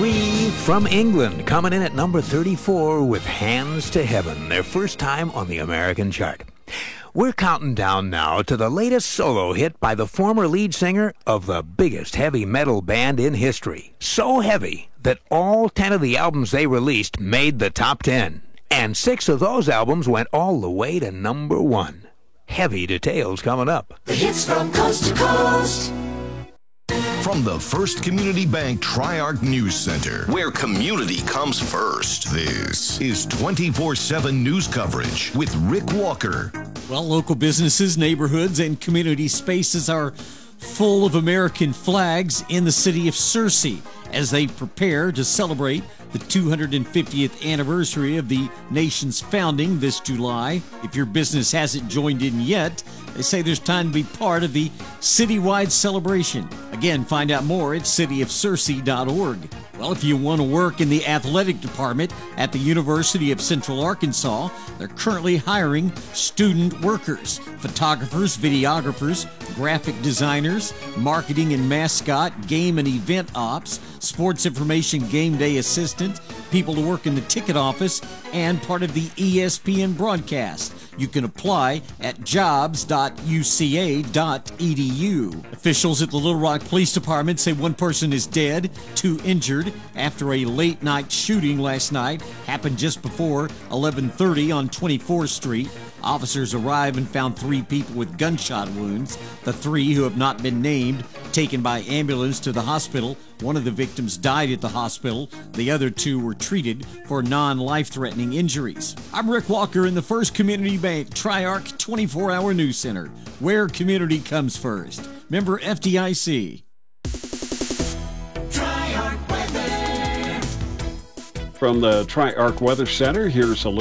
3 from England, coming in at number 34 with Hands to Heaven, their first time on the American chart. We're counting down now to the latest solo hit by the former lead singer of the biggest heavy metal band in history. So heavy that all 10 of the albums they released made the top 10. And 6 of those albums went all the way to number 1. Heavy details coming up. The hits from coast to coast. From the First Community Bank Triarch News Center, where community comes first. This is 24/7 news coverage with Rick Walker. Well, local businesses, neighborhoods, and community spaces are full of American flags in the city of Searcy as they prepare to celebrate the 250th anniversary of the nation's founding this July. If your business hasn't joined in yet, they say there's time to be part of the citywide celebration. Again, find out more at cityofsearcy.org. Well, if you want to work in the athletic department at the University of Central Arkansas, they're currently hiring student workers, photographers, videographers, graphic designers, marketing and mascot, game and event ops, sports information game day assistant, people to work in the ticket office, and part of the ESPN broadcast. You can apply at jobs.uca.edu. Officials at the Little Rock Police Department say one person is dead, 2 injured after a late-night shooting last night happened just before 11:30 on 24th Street. Officers arrived and found 3 people with gunshot wounds. The 3, who have not been named, taken by ambulance to the hospital. One of the victims died at the hospital. The other 2 were treated for non-life-threatening injuries. I'm Rick Walker in the First Community Bank Triarch 24-hour News Center, where community comes first. Member FDIC. Triarch weather. From the Triarch Weather Center, here's a